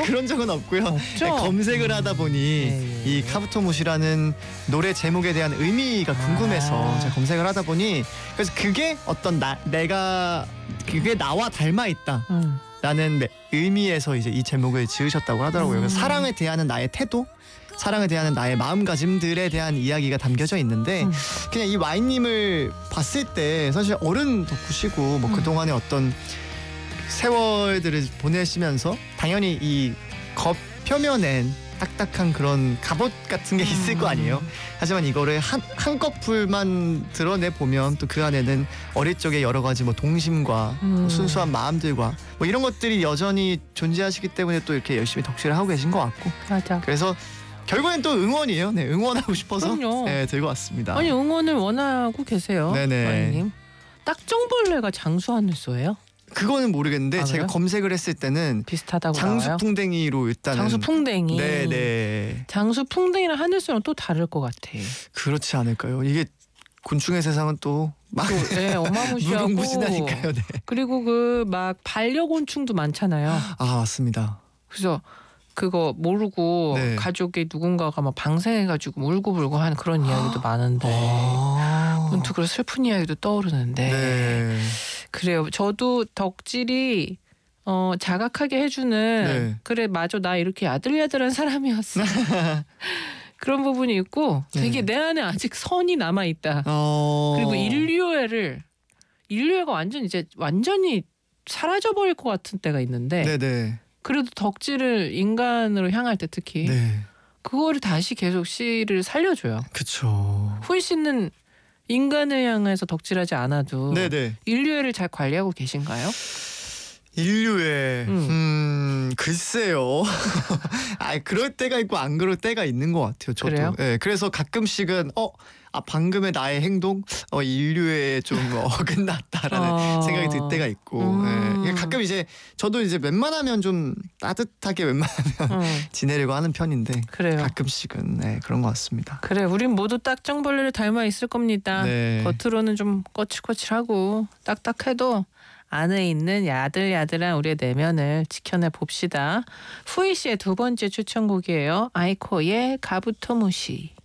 그런 적은 없고요. 없죠? 네, 검색을 하다 보니 예. 이 카부토무시라는 노래 제목에 대한 의미가 궁금해서 제가 검색을 하다 보니 그래서 그게 어떤 그게 나와 닮아 있다. 라는 의미에서 이제 이 제목을 지으셨다고 하더라고요. 그래서 사랑을 대하는 나의 태도, 사랑을 대하는 나의 마음가짐들에 대한 이야기가 담겨져 있는데 그냥 이 와인님을 봤을 때 사실 어른 덕후시고 뭐 그동안의 어떤 세월들을 보내시면서 당연히 이 겉표면엔 딱딱한 그런 갑옷 같은 게 있을 거 아니에요. 하지만 이거를 한꺼풀만 드러내 보면 또 그 안에는 어릴 적의 여러 가지 뭐 동심과 뭐 순수한 마음들과 뭐 이런 것들이 여전히 존재하시기 때문에 또 이렇게 열심히 덕질을 하고 계신 것 같고. 맞아. 그래서 결국엔 또 응원이에요. 네, 응원하고 싶어서 그럼요. 네, 들고 왔습니다. 아니 응원을 원하고 계세요. 네네. 와인님. 딱정벌레가 장수하늘소예요? 그거는 모르겠는데 제가 그래요? 검색을 했을 때는 비슷하다고 나와요? 장수풍뎅이로 일단은 장수풍뎅이. 네네. 장수풍뎅이랑 하늘소랑 또 다를 것 같아. 그렇지 않을까요? 이게 곤충의 세상은 또 막 네, 어마무시하고 무궁무진하니까요. 네. 그리고 그 막 반려곤충도 많잖아요. 아 맞습니다. 그래서 그거 모르고 네. 가족의 누군가가 막 방생해가지고 울고불고 하는 그런 이야기도 많은데 문득 그런 슬픈 이야기도 떠오르는데 네. 그래요. 저도 덕질이 자각하게 해주는 네. 그래 맞아 나 이렇게 야들야들한 사람이었어. 그런 부분이 있고 되게 내 안에 아직 선이 남아 있다. 그리고 인류애가 완전히 사라져 버릴 것 같은 때가 있는데 네네. 그래도 덕질을 인간으로 향할 때 특히 네. 그거를 다시 계속 씨를 살려줘요. 그쵸. 후이 씨는 인간을 향해서 덕질하지 않아도 네네. 인류애를 잘 관리하고 계신가요? 인류의 글쎄요. 아 그럴 때가 있고 안 그럴 때가 있는 것 같아요. 저도. 그래요? 네, 그래서 가끔씩은 방금의 나의 행동 인류에 좀 어긋났다라는 생각이 들 때가 있고. 네. 가끔 이제 저도 이제 웬만하면 좀 따뜻하게 웬만하면 지내려고 하는 편인데 그래요. 가끔씩은 네, 그런 것 같습니다. 그래 우린 모두 딱정벌레를 닮아 있을 겁니다. 네. 겉으로는 좀 거칠거칠하고 딱딱해도 안에 있는 야들야들한 우리의 내면을 지켜내 봅시다. 후이 씨의 두 번째 추천곡이에요. 아이코의 가부토무시.